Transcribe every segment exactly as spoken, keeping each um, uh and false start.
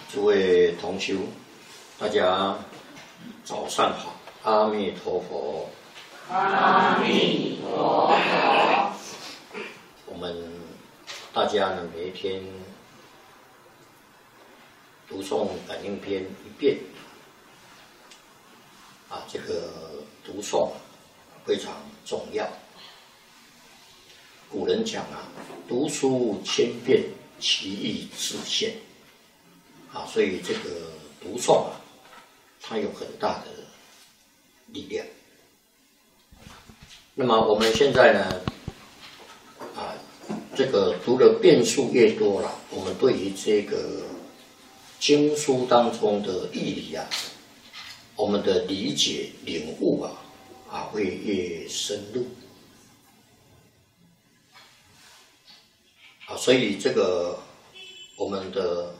诸位同修，大家早上好，阿弥陀佛。 阿弥陀佛。 我们大家呢，每一天读诵感应篇一遍，啊，这个读诵非常重要。古人讲啊，读书千遍，其义自现。啊，所以这个读诵啊，它有很大的力量。那么我们现在呢，啊，这个读的遍数越多了，我们对于这个经书当中的义理啊，我们的理解领悟啊，啊会越深入。啊，所以这个我们的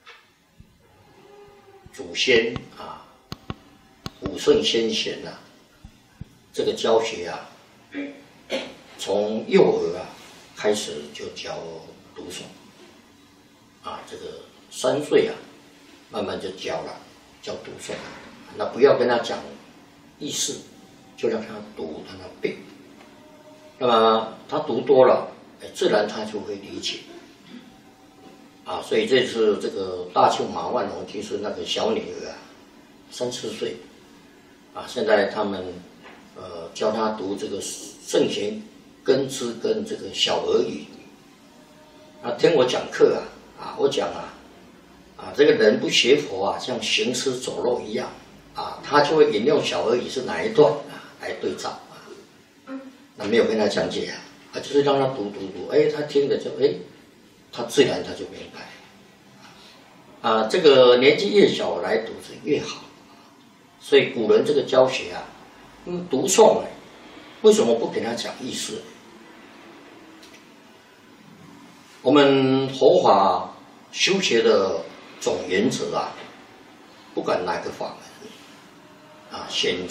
祖先啊，古圣先贤啊，这个教学啊，从幼儿啊开始就教读诵，啊，这个三岁啊，慢慢就教了，教读诵。那不要跟他讲意思，就让他读，让他背。那么他读多了，哎，自然他就会理解。啊，所以这次这个大庆马万龙就是那个小女儿啊，三四岁，啊，现在他们呃教她读这个圣贤根知跟这个小儿语。啊，听我讲课啊，啊，我讲啊，啊，这个人不学佛啊，像行尸走肉一样，啊，他就会引用小儿语是哪一段啊来对照啊，那没有跟他讲解啊，啊，就是让他读读读，哎，他听了就哎。他自然他就明白，啊，这个年纪越小来读是越好，所以古人这个教学啊，因为读诵呢，为什么不给他讲意思？我们佛法修学的总原则啊，不管哪个法门啊，先